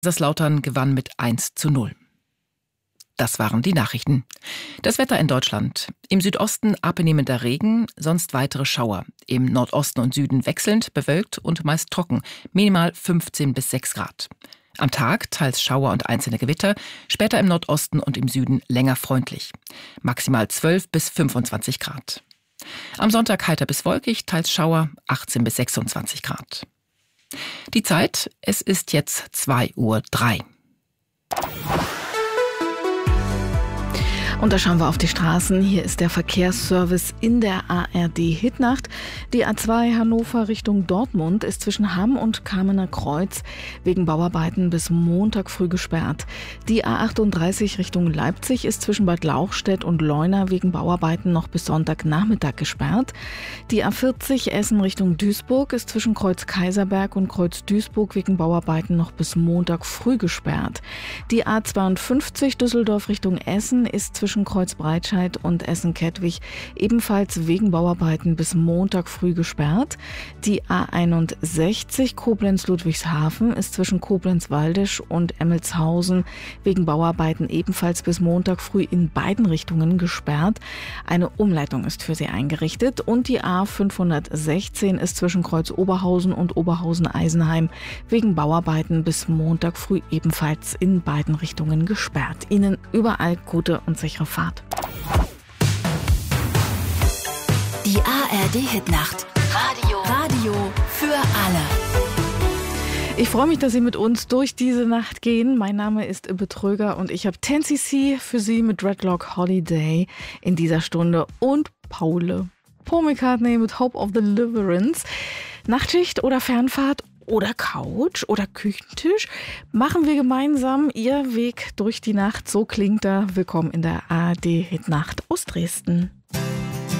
Kaiserslautern gewann mit 1:0. Das waren die Nachrichten. Das Wetter in Deutschland. Im Südosten abnehmender Regen, sonst weitere Schauer. Im Nordosten und Süden wechselnd, bewölkt und meist trocken. Minimal 15 bis 6 Grad. Am Tag teils Schauer und einzelne Gewitter, später im Nordosten und im Süden länger freundlich. Maximal 12 bis 25 Grad. Am Sonntag heiter bis wolkig, teils Schauer, 18 bis 26 Grad. Die Zeit, es ist jetzt 2:03 Uhr. Und da schauen wir auf die Straßen. Hier ist der Verkehrsservice in der ARD-Hitnacht. Die A2 Hannover Richtung Dortmund ist zwischen Hamm und Kamener Kreuz wegen Bauarbeiten bis Montag früh gesperrt. Die A38 Richtung Leipzig ist zwischen Bad Lauchstädt und Leuna wegen Bauarbeiten noch bis Sonntagnachmittag gesperrt. Die A40 Essen Richtung Duisburg ist zwischen Kreuz Kaiserberg und Kreuz Duisburg wegen Bauarbeiten noch bis Montag früh gesperrt. Die A52 Düsseldorf Richtung Essen ist zwischen Kreuz Breitscheid und Essen-Kettwig ebenfalls wegen Bauarbeiten bis Montag früh gesperrt. Die A61 Koblenz-Ludwigshafen ist zwischen Koblenz-Waldisch und Emmelshausen wegen Bauarbeiten ebenfalls bis Montag früh in beiden Richtungen gesperrt. Eine Umleitung ist für sie eingerichtet und die A516 ist zwischen Kreuz Oberhausen und Oberhausen-Eisenheim wegen Bauarbeiten bis Montag früh ebenfalls in beiden Richtungen gesperrt. Ihnen überall gute und sichere Fahrt. Die ARD-Hitnacht. Radio für alle. Ich freue mich, dass Sie mit uns durch diese Nacht gehen. Mein Name ist Ibe Tröger und ich habe 10cc für Sie mit Dreadlock Holiday in dieser Stunde und Paul McCartney mit Hope of Deliverance. Nachtschicht oder Fernfahrt oder Couch oder Küchentisch. Machen wir gemeinsam Ihr Weg durch die Nacht. So klingt er. Willkommen in der ARD-Hitnacht aus Dresden.